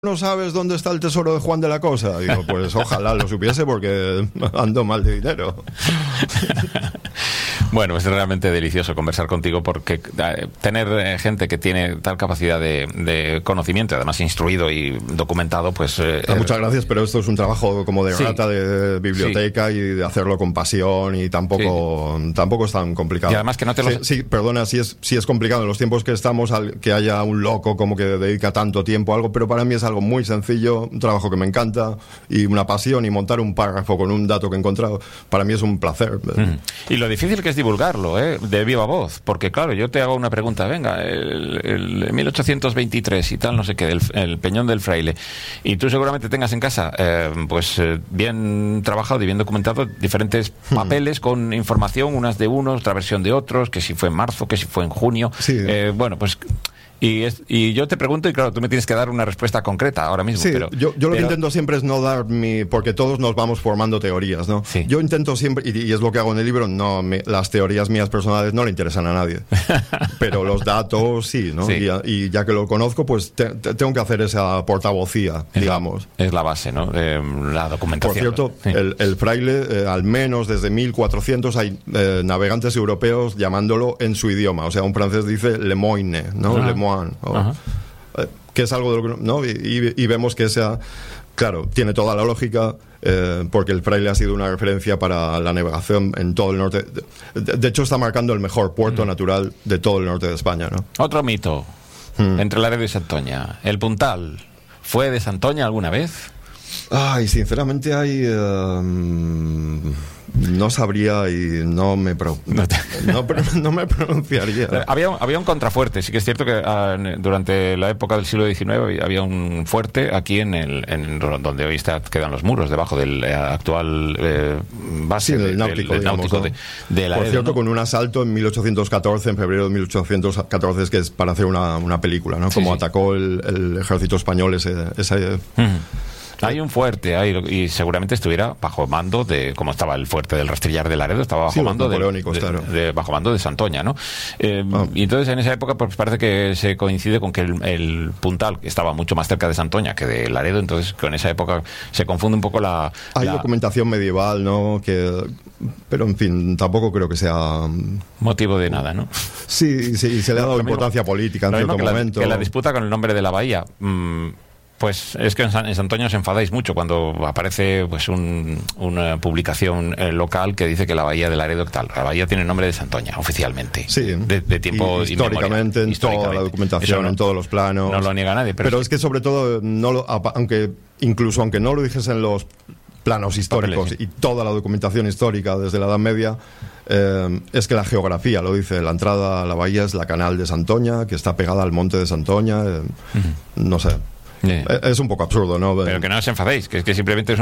¿No sabes dónde está el tesoro de Juan de la Cosa? Digo, pues ojalá lo supiese porque ando mal de dinero. Bueno, es realmente delicioso conversar contigo porque tener gente que tiene tal capacidad de conocimiento, además instruido y documentado, pues... muchas gracias, pero esto es un trabajo como de rata de biblioteca y de hacerlo con pasión y tampoco es tan complicado. Y además que no te lo... Sí, perdona, sí es complicado en los tiempos que estamos que haya un loco como que dedica tanto tiempo a algo, pero para mí es algo muy sencillo, un trabajo que me encanta y una pasión, y montar un párrafo con un dato que he encontrado, para mí es un placer. Y lo difícil que es divulgarlo, de viva voz, porque claro, yo te hago una pregunta, venga, el 1823 y tal, no sé qué, el Peñón del Fraile, y tú seguramente tengas en casa bien trabajado y bien documentado diferentes papeles con información, unas de unos, otra versión de otros, que si fue en marzo, que si fue en junio, sí. Bueno, pues... Y yo te pregunto, y claro, tú me tienes que dar una respuesta concreta ahora mismo. Sí, yo lo que intento siempre es no dar porque todos nos vamos formando teorías, ¿no? Sí. Yo intento siempre, y es lo que hago en el libro, las teorías mías personales no le interesan a nadie. Pero los datos sí, ¿no? Sí. Y ya que lo conozco, pues tengo que hacer esa portavocía, digamos. Es la base, ¿no? De la documentación. Por cierto, el Fraile, al menos desde 1400 hay navegantes europeos llamándolo en su idioma. O sea, un francés dice Le Moine, ¿no? Le Moine. Que es algo de lo que, ¿no? Y vemos que claro, tiene toda la lógica, porque el Fraile ha sido una referencia para la navegación en todo el norte. De hecho, está marcando el mejor puerto natural de todo el norte de España, ¿no? Otro mito entre Laredo y Santoña. ¿El Puntal fue de Santoña alguna vez? Ay, sinceramente no sabría y no me pronunciaría. Había un contrafuerte. Sí que es cierto que durante la época del siglo XIX había un fuerte aquí en donde hoy quedan los muros, debajo del actual base del náutico, del náutico de Laredo. Por cierto, ¿no? Con un asalto en 1814, en febrero de 1814, que es para hacer una película, ¿no? Como atacó el ejército español ese Hay un fuerte, y seguramente estuviera bajo mando como estaba el fuerte del Rastrillar de Laredo, estaba bajo mando bajo mando de Santoña, ¿no? Y entonces en esa época pues parece que se coincide con que el Puntal estaba mucho más cerca de Santoña que de Laredo, entonces con esa época se confunde un poco Hay documentación medieval, ¿no? Pero en fin, tampoco creo que sea motivo de nada, ¿no? Sí, se le ha dado importancia política en cierto momento. Que la disputa con el nombre de la bahía... Pues es que en Santoña os enfadáis mucho cuando aparece pues una publicación local que dice que la bahía de Laredo tal. La bahía tiene nombre de Santoña, oficialmente. Sí. De tiempo históricamente, en toda la documentación, en todos los planos. No lo niega nadie. Pero es que sobre todo, aunque no lo dijesen en los planos históricos y toda la documentación histórica desde la Edad Media, es que la geografía lo dice. La entrada a la bahía es la Canal de Santoña, que está pegada al monte de Santoña. No sé. Es un poco absurdo, ¿no? Pero que no os enfadéis, que es que simplemente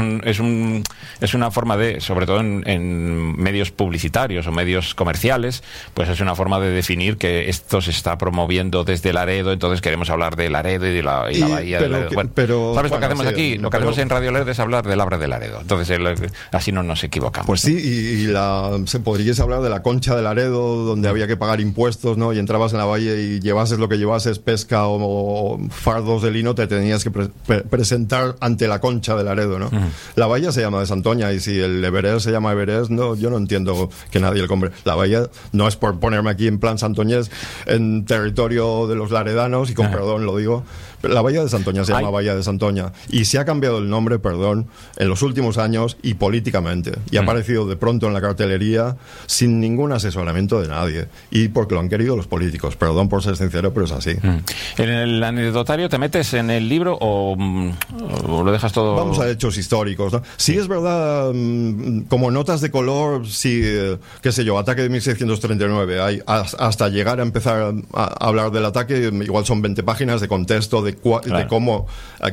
es una forma sobre todo en medios publicitarios o medios comerciales, pues es una forma de definir que esto se está promoviendo desde Laredo, entonces queremos hablar de Laredo y de la bahía de Laredo. ¿Sabes lo que hacemos aquí? Lo que hacemos en Radio Laredo es hablar del Abra de Laredo, entonces así no nos equivocamos. Pues sí, se podríais hablar de la Concha de Laredo, donde había que pagar impuestos, ¿no? Y entrabas en la bahía y llevases lo que llevases, pesca o fardos de lino, te tenías que presentar ante la Concha de Laredo, ¿no? La bahía se llama de Santoña, y si el Everest se llama Everest, yo no entiendo que nadie le compre. La bahía no es por ponerme aquí en plan santoñés, en territorio de los laredanos, y con perdón lo digo, pero la bahía de Santoña se llama Bahía de Santoña, y se ha cambiado el nombre, en los últimos años y políticamente, y ha aparecido de pronto en la cartelería sin ningún asesoramiento de nadie, y porque lo han querido los políticos. Perdón por ser sincero, pero es así. ¿En el anecdotario te metes en el libro o lo dejas todo? Vamos a hechos históricos, ¿no? Sí, es verdad, como notas de color, sí, qué sé yo, ataque de 1639, hasta llegar a empezar a hablar del ataque, igual son 20 páginas de contexto, de cómo...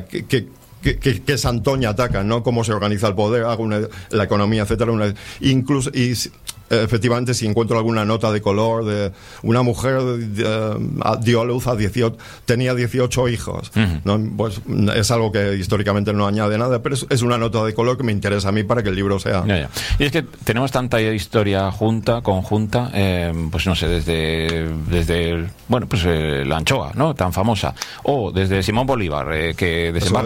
que Santoña ataca, ¿no? Cómo se organiza el poder, la economía, etcétera. Incluso, efectivamente, si encuentro alguna nota de color de una mujer dio a luz a 18, tenía 18 hijos, ¿no? Pues es algo que históricamente no añade nada, pero es una nota de color que me interesa a mí para que el libro sea... Ya. Y es que tenemos tanta historia conjunta, pues no sé, desde bueno, pues la anchoa, ¿no? Tan famosa, o desde Simón Bolívar, que desembarca